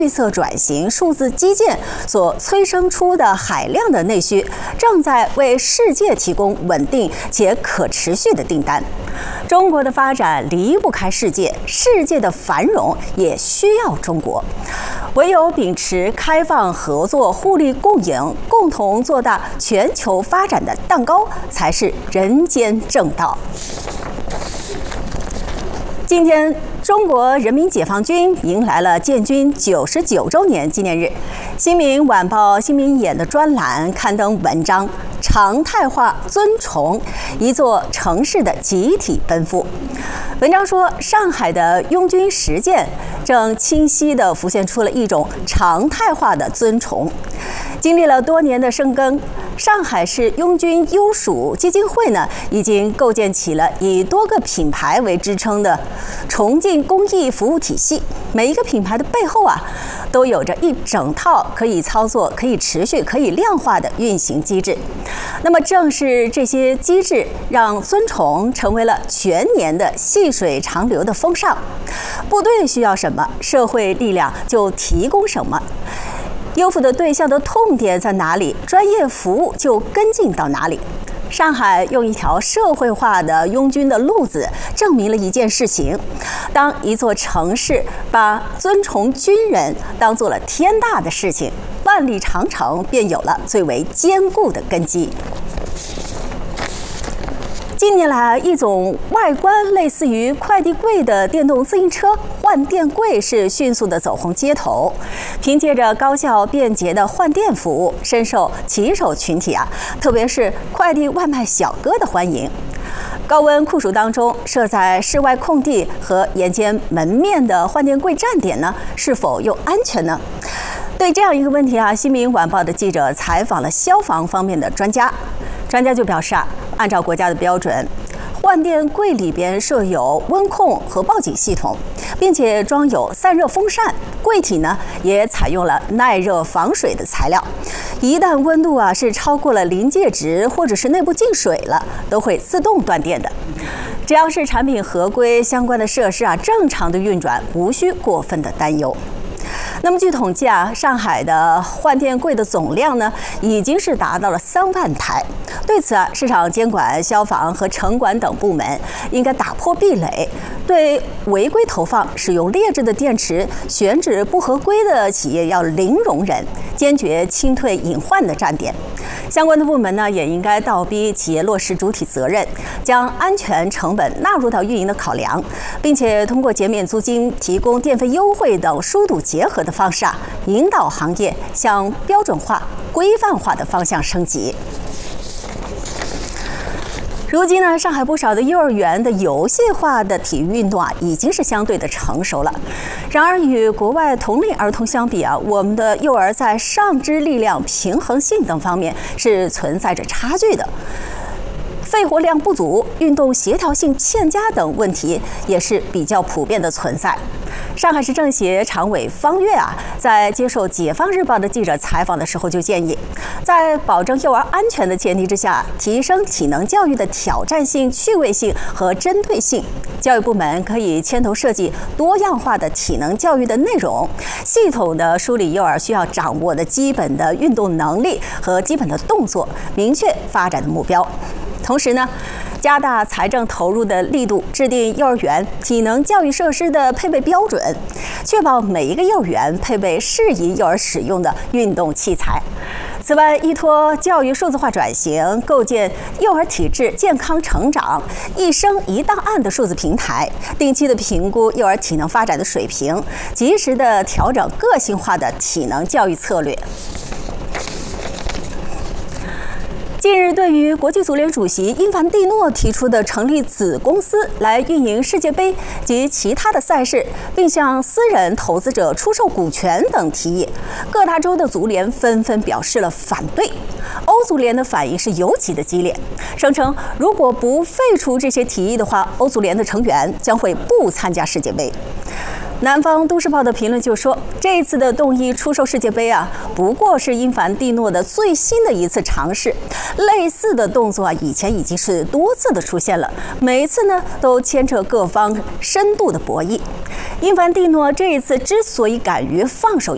绿色转型、数字基建所催生出的海量的内需，正在为世界提供稳定且可持续的订单。中国的发展离不开世界，世界的繁荣也需要中国。唯有秉持开放合作、互利共赢，共同做大全球发展的蛋糕，才是人间正道。今天，中国人民解放军迎来了建军99周年纪念日。新民晚报新民眼的专栏刊登文章，常态化尊崇一座城市的集体奔赴。文章说，上海的拥军实践正清晰地浮现出了一种常态化的尊崇。经历了多年的深耕，上海市拥军优属基金会呢，已经构建起了以多个品牌为支撑的重庆公益服务体系。每一个品牌的背后啊，都有着一整套可以操作、可以持续、可以量化的运行机制。那么，正是这些机制，让尊崇成为了全年的细水长流的风尚。部队需要什么，社会力量就提供什么。优抚的对象的痛点在哪里，专业服务就跟进到哪里。上海用一条社会化的拥军的路子，证明了一件事情：当一座城市把尊崇军人当做了天大的事情，万里长城便有了最为坚固的根基。近年来，一种外观类似于快递柜的电动自行车换电柜是迅速地走红街头，凭借着高效便捷的换电服务，深受骑手群体特别是快递外卖小哥的欢迎。高温酷暑当中，设在室外空地和沿街门面的换电柜站点呢，是否又安全呢？对这样一个问题新民晚报的记者采访了消防方面的专家就表示按照国家的标准，换电柜里边设有温控和报警系统，并且装有散热风扇，柜体呢也采用了耐热防水的材料，一旦温度是超过了临界值或者是内部进水了，都会自动断电的。只要是产品合规，相关的设施正常的运转，无需过分的担忧。那么据统计上海的换电柜的总量呢，已经是达到了3万台。对此市场监管、消防和城管等部门应该打破壁垒，对违规投放、使用劣质的电池、选址不合规的企业要零容忍，坚决清退隐患的站点。相关的部门呢，也应该倒逼企业落实主体责任，将安全成本纳入到运营的考量，并且通过减免租金、提供电费优惠等疏堵结合的方式引导行业向标准化、规范化的方向升级。如今呢，上海不少的幼儿园的游戏化的体育运动已经是相对的成熟了。然而，与国外同龄儿童相比我们的幼儿在上肢力量、平衡性等方面是存在着差距的。肺活量不足、运动协调性欠佳等问题也是比较普遍的存在。上海市政协常委方跃在接受《解放日报》的记者采访的时候就建议，在保证幼儿安全的前提之下，提升体能教育的挑战性、趣味性和针对性。教育部门可以牵头设计多样化的体能教育的内容，系统的梳理幼儿需要掌握的基本的运动能力和基本的动作，明确发展的目标。同时呢，加大财政投入的力度，制定幼儿园体能教育设施的配备标准，确保每一个幼儿园配备适宜幼儿使用的运动器材。此外，依托教育数字化转型，构建幼儿体质健康成长一生一档案的数字平台，定期的评估幼儿体能发展的水平，及时的调整个性化的体能教育策略。近日，对于国际足联主席英凡蒂诺提出的成立子公司来运营世界杯及其他的赛事，并向私人投资者出售股权等提议，各大洲的足联纷纷表示了反对。欧足联的反应是尤其的激烈，声称如果不废除这些提议的话，欧足联的成员将会不参加世界杯。南方都市报的评论就说，这一次的动议出售世界杯不过是英凡蒂诺的最新的一次尝试，类似的动作以前已经是多次的出现了，每一次呢都牵扯各方深度的博弈。英凡蒂诺这一次之所以敢于放手